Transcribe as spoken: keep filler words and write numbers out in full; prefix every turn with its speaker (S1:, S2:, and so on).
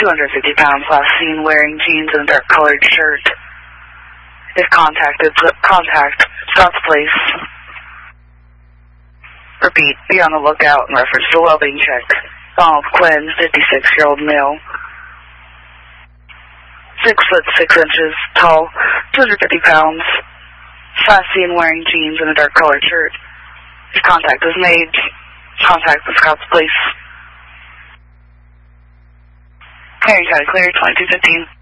S1: two hundred fifty pounds, last seen wearing jeans and a dark colored shirt. If contacted, contact Scott's Place. Repeat, be on the lookout in reference to well-being check. Donald Quinn, fifty-six-year-old male. Six foot six inches tall, two hundred fifty pounds. Last seen wearing jeans and a dark colored shirt. If contact is made, contact the Scott's Place. Harry County clear, twenty-two fifteen.